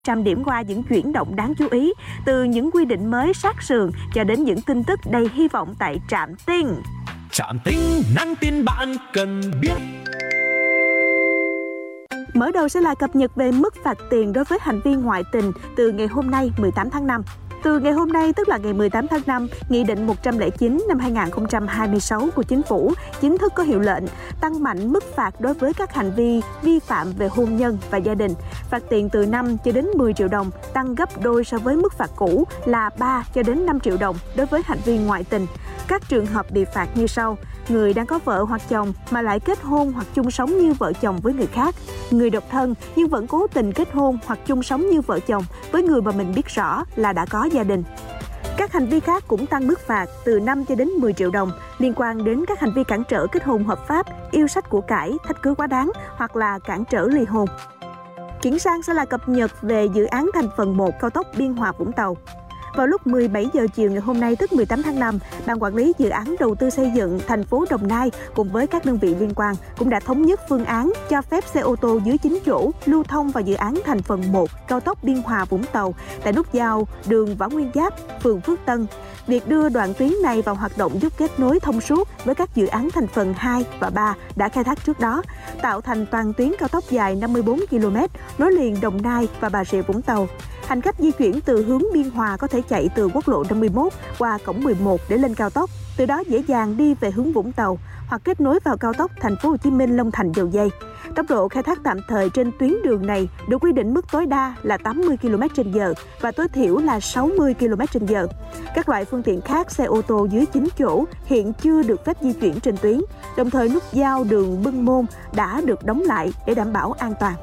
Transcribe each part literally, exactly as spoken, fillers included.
Trăm điểm qua những chuyển động đáng chú ý, từ những quy định mới sát sườn cho đến những tin tức đầy hy vọng tại Trạm Tin. Trạm Tin, nhắn tin bạn cần biết. Mở đầu sẽ là cập nhật về mức phạt tiền đối với hành vi ngoại tình từ ngày hôm nay mười tám tháng năm. Từ ngày hôm nay, tức là ngày mười tám tháng năm, Nghị định một trăm lẻ chín năm hai nghìn không trăm hai mươi sáu của Chính phủ chính thức có hiệu lệnh, tăng mạnh mức phạt đối với các hành vi vi phạm về hôn nhân và gia đình. Phạt tiền từ năm cho đến mười triệu đồng, tăng gấp đôi so với mức phạt cũ là ba cho đến năm triệu đồng đối với hành vi ngoại tình. Các trường hợp bị phạt như sau: người đang có vợ hoặc chồng mà lại kết hôn hoặc chung sống như vợ chồng với người khác, người độc thân nhưng vẫn cố tình kết hôn hoặc chung sống như vợ chồng với người mà mình biết rõ là đã có gia đình. Các hành vi khác cũng tăng mức phạt từ năm cho đến mười triệu đồng liên quan đến các hành vi cản trở kết hôn hợp pháp, yêu sách của cải, thách cứ quá đáng hoặc là cản trở ly hôn. Chuyển sang sẽ là cập nhật về dự án thành phần một cao tốc Biên Hòa - Vũng Tàu. Vào lúc mười bảy giờ chiều ngày hôm nay, tức mười tám tháng năm, Ban Quản lý Dự án Đầu tư xây dựng thành phố Đồng Nai cùng với các đơn vị liên quan cũng đã thống nhất phương án cho phép xe ô tô dưới chín chỗ lưu thông vào dự án thành phần một cao tốc Biên Hòa - Vũng Tàu tại nút giao đường Võ Nguyên Giáp, phường Phước Tân. Việc đưa đoạn tuyến này vào hoạt động giúp kết nối thông suốt với các dự án thành phần hai và ba đã khai thác trước đó, tạo thành toàn tuyến cao tốc dài năm mươi tư ki lô mét nối liền Đồng Nai và Bà Rịa Vũng Tàu. Hành khách di chuyển từ hướng Biên Hòa có thể chạy từ quốc lộ năm mươi mốt qua cổng mười một để lên cao tốc, từ đó dễ dàng đi về hướng Vũng Tàu hoặc kết nối vào cao tốc Thành phố Hồ Chí Minh - Long Thành - Dầu Giây. Tốc độ khai thác tạm thời trên tuyến đường này được quy định mức tối đa là tám mươi ki lô mét trên giờ và tối thiểu là sáu mươi ki lô mét trên giờ. Các loại phương tiện khác xe ô tô dưới chín chỗ hiện chưa được phép di chuyển trên tuyến, đồng thời nút giao đường Bưng Môn đã được đóng lại để đảm bảo an toàn.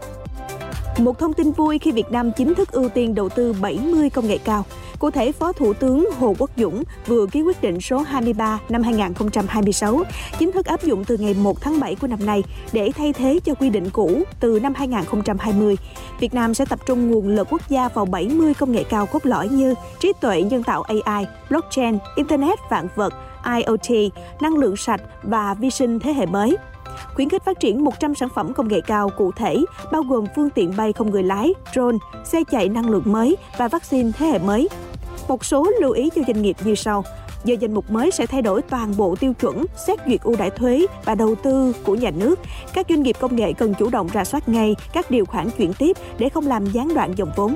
Một thông tin vui khi Việt Nam chính thức ưu tiên đầu tư bảy mươi công nghệ cao. Cụ thể, Phó Thủ tướng Hồ Quốc Dũng vừa ký quyết định số hai mươi ba năm hai nghìn không trăm hai mươi sáu, chính thức áp dụng từ ngày một tháng bảy của năm nay để thay thế cho quy định cũ từ năm hai nghìn không trăm hai mươi. Việt Nam sẽ tập trung nguồn lực quốc gia vào bảy mươi công nghệ cao cốt lõi như trí tuệ nhân tạo A I, blockchain, Internet vạn vật, I O T, năng lượng sạch và vi sinh thế hệ mới. Khuyến khích phát triển một trăm sản phẩm công nghệ cao cụ thể, bao gồm phương tiện bay không người lái, drone, xe chạy năng lượng mới và vaccine thế hệ mới. Một số lưu ý cho doanh nghiệp như sau. Giờ danh mục mới sẽ thay đổi toàn bộ tiêu chuẩn, xét duyệt ưu đãi thuế và đầu tư của nhà nước. Các doanh nghiệp công nghệ cần chủ động rà soát ngay các điều khoản chuyển tiếp để không làm gián đoạn dòng vốn.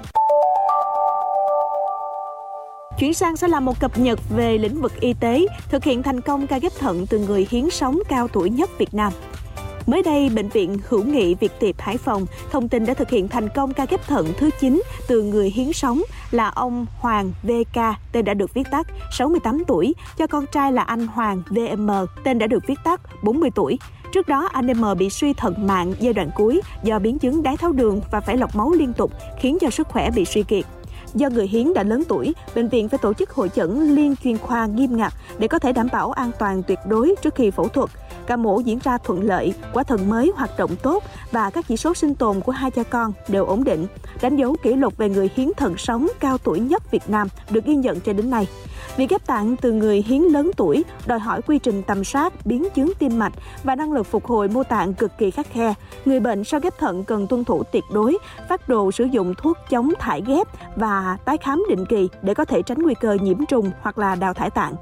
Chuyển sang sẽ là một cập nhật về lĩnh vực y tế, thực hiện thành công ca ghép thận từ người hiến sống cao tuổi nhất Việt Nam. Mới đây, Bệnh viện Hữu nghị Việt Tiệp Hải Phòng thông tin đã thực hiện thành công ca ghép thận thứ chín từ người hiến sống là ông Hoàng vê ca, tên đã được viết tắt, sáu mươi tám tuổi, cho con trai là anh Hoàng vê em, tên đã được viết tắt, bốn mươi tuổi. Trước đó, anh em bị suy thận mạng giai đoạn cuối do biến chứng đái tháo đường và phải lọc máu liên tục, khiến cho sức khỏe bị suy kiệt. Do người hiến đã lớn tuổi, bệnh viện phải tổ chức hội chẩn liên chuyên khoa nghiêm ngặt để có thể đảm bảo an toàn tuyệt đối trước khi phẫu thuật. Ca mổ diễn ra thuận lợi, quả thận mới hoạt động tốt và các chỉ số sinh tồn của hai cha con đều ổn định, đánh dấu kỷ lục về người hiến thận sống cao tuổi nhất Việt Nam được ghi nhận cho đến nay. Việc ghép tạng từ người hiến lớn tuổi đòi hỏi quy trình tầm soát, biến chứng tim mạch và năng lực phục hồi mô tạng cực kỳ khắt khe. Người bệnh sau ghép thận cần tuân thủ tuyệt đối, phác đồ sử dụng thuốc chống thải ghép và tái khám định kỳ để có thể tránh nguy cơ nhiễm trùng hoặc là đào thải tạng.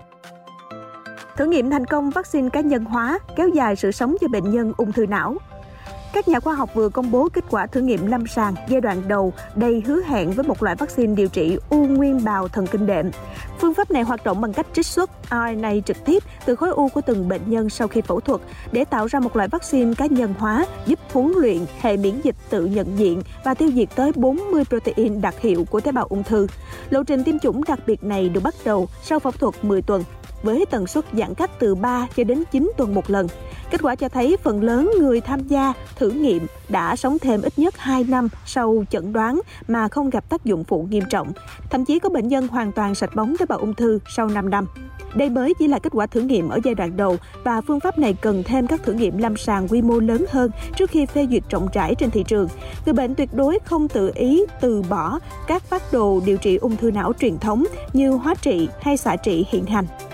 Thử nghiệm thành công vaccine cá nhân hóa, kéo dài sự sống cho bệnh nhân ung thư não. Các nhà khoa học vừa công bố kết quả thử nghiệm lâm sàng giai đoạn đầu đầy hứa hẹn với một loại vaccine điều trị u nguyên bào thần kinh đệm. Phương pháp này hoạt động bằng cách trích xuất rờ en a trực tiếp từ khối u của từng bệnh nhân sau khi phẫu thuật để tạo ra một loại vaccine cá nhân hóa giúp huấn luyện hệ miễn dịch tự nhận diện và tiêu diệt tới bốn mươi protein đặc hiệu của tế bào ung thư. Lộ trình tiêm chủng đặc biệt này được bắt đầu sau phẫu thuật mười tuần, với tần suất giãn cách từ ba cho đến chín tuần một lần. Kết quả cho thấy phần lớn người tham gia thử nghiệm đã sống thêm ít nhất hai năm sau chẩn đoán mà không gặp tác dụng phụ nghiêm trọng. Thậm chí có bệnh nhân hoàn toàn sạch bóng tế bào ung thư sau năm năm. Đây mới chỉ là kết quả thử nghiệm ở giai đoạn đầu và phương pháp này cần thêm các thử nghiệm lâm sàng quy mô lớn hơn trước khi phê duyệt rộng rãi trên thị trường. Người bệnh tuyệt đối không tự ý từ bỏ các phác đồ điều trị ung thư não truyền thống như hóa trị hay xạ trị hiện hành.